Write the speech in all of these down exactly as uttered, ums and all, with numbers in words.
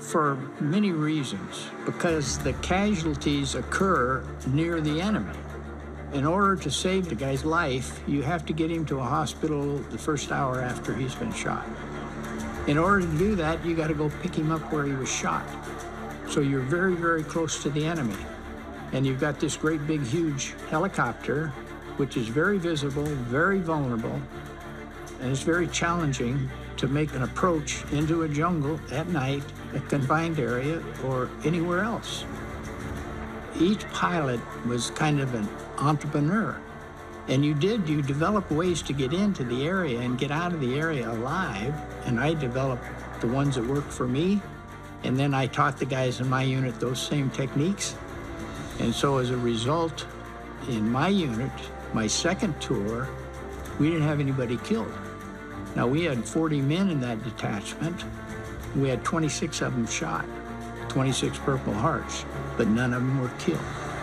for many reasons, because the casualties occur near the enemy. In order to save the guy's life, you have to get him to a hospital the first hour after he's been shot. In order to do that, you got to go pick him up where he was shot. So you're very, very close to the enemy. And you've got this great big, huge helicopter, which is very visible, very vulnerable, and it's very challenging to make an approach into a jungle at night, a confined area, or anywhere else. Each pilot was kind of an entrepreneur. And you did, you developed ways to get into the area and get out of the area alive. And I developed the ones that worked for me. And then I taught the guys in my unit those same techniques. And so as a result, in my unit, my second tour, we didn't have anybody killed. Now, we had forty men in that detachment. We had twenty-six of them shot, twenty-six Purple Hearts, but none of them were killed.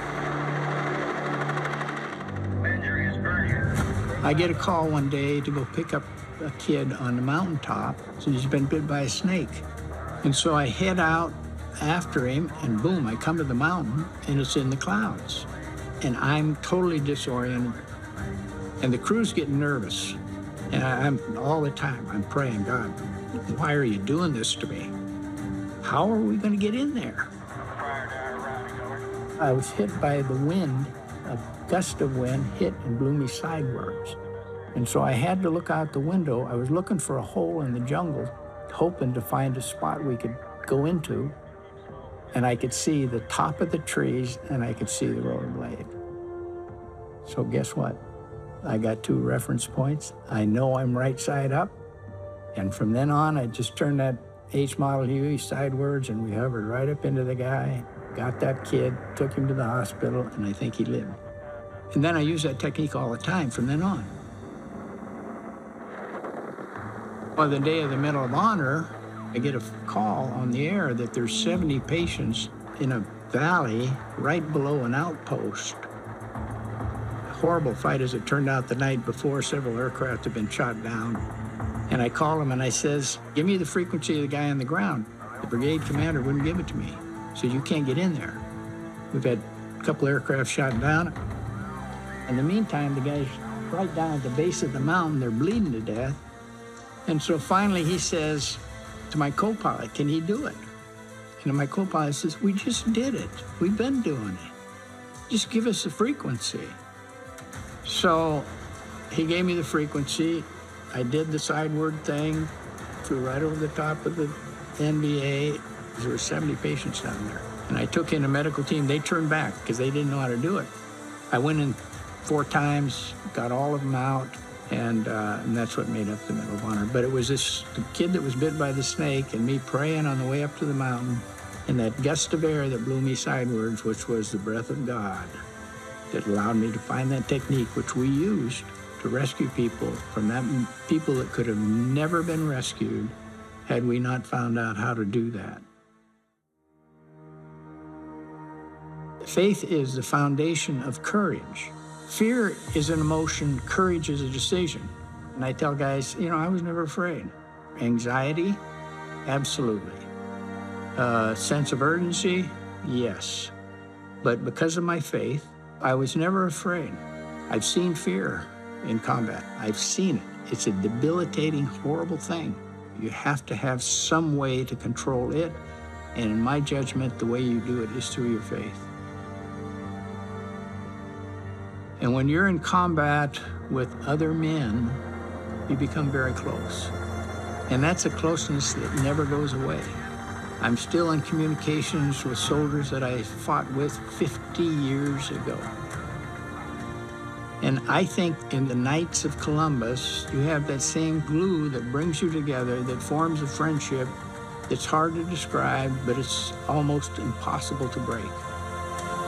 I get a call one day to go pick up a kid on the mountaintop, so he's been bit by a snake. And so I head out after him, and boom, I come to the mountain, and it's in the clouds. And I'm totally disoriented, and the crew's getting nervous. And I, I'm all the time, I'm praying, God, why are you doing this to me? How are we going to get in there? I was hit by the wind. A gust of wind hit and blew me sideways. And so I had to look out the window. I was looking for a hole in the jungle, hoping to find a spot we could go into. And I could see the top of the trees, and I could see the rollerblade. So guess what? I got two reference points. I know I'm right side up. And from then on, I just turned that H model Huey sidewards, and we hovered right up into the guy, got that kid, took him to the hospital, and I think he lived. And then I use that technique all the time from then on. On the day of the Medal of Honor, I get a call on the air that there's seventy patients in a valley right below an outpost. Horrible fight, as it turned out, the night before. Several aircraft had been shot down. And I call him and I says, give me the frequency of the guy on the ground. The brigade commander wouldn't give it to me. He said, you can't get in there. We've had a couple aircraft shot down. In the meantime, the guy's right down at the base of the mountain. They're bleeding to death. And so finally he says to my co-pilot, can he do it? And my co-pilot says, we just did it. We've been doing it. Just give us the frequency. So he gave me the frequency. I did the sideward thing, flew right over the top of the N B A. There were seventy patients down there. And I took in a medical team. They turned back because they didn't know how to do it. I went in four times, got all of them out, and, uh, and that's what made up the Medal of Honor. But it was this the kid that was bit by the snake and me praying on the way up to the mountain, and that gust of air that blew me sidewards, which was the breath of God, that allowed me to find that technique, which we used to rescue people from that, people that could have never been rescued had we not found out how to do that. Faith is the foundation of courage. Fear is an emotion, courage is a decision. And I tell guys, you know, I was never afraid. Anxiety, absolutely. Uh, sense of urgency, yes. But because of my faith, I was never afraid. I've seen fear in combat. I've seen it. It's a debilitating, horrible thing. You have to have some way to control it. And in my judgment, the way you do it is through your faith. And when you're in combat with other men, you become very close. And that's a closeness that never goes away. I'm still in communications with soldiers that I fought with fifty years ago. And I think in the Knights of Columbus, you have that same glue that brings you together, that forms a friendship that's hard to describe, but it's almost impossible to break.